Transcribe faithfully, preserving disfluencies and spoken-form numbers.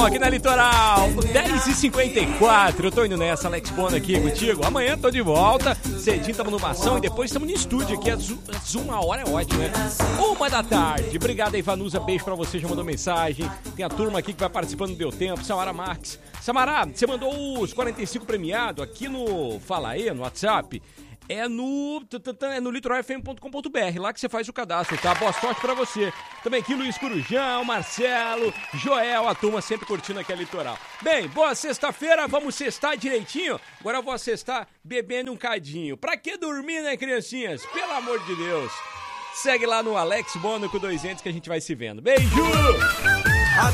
Aqui na Litoral, dez e cinquenta e quatro, eu tô indo nessa, Alex Bono aqui contigo. Amanhã tô de volta, cedinho tamo numa ação e depois tamo no estúdio aqui, às, às uma hora é ótimo, né? Uma da tarde. Obrigado aí, Vanusa, beijo pra você, já mandou mensagem. Tem a turma aqui que vai participando do Deu Tempo, Samara Marques. Samara, você mandou os quarenta e cinco premiados aqui no Fala aí, no WhatsApp. É no, é no litoral f m ponto com ponto b r, lá que você faz o cadastro, tá? Boa sorte pra você. Também aqui Luiz Corujão, Marcelo, Joel, a turma sempre curtindo aqui a Litoral. Bem, boa sexta-feira, vamos sextar direitinho? Agora eu vou sextar bebendo um cadinho. Pra que dormir, né, criancinhas? Pelo amor de Deus. Segue lá no Alex Bono com dois entes que a gente vai se vendo. Beijo!